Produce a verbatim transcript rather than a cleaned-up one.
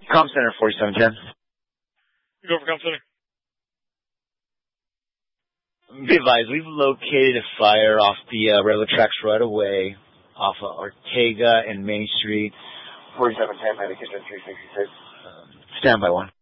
Com Center forty-seven ten. You go for Com Center. Be advised, we've located a fire off the uh, railroad tracks right away, off of Ortega and Main Street. forty-seven ten, medication three sixty-six. Um, stand by one.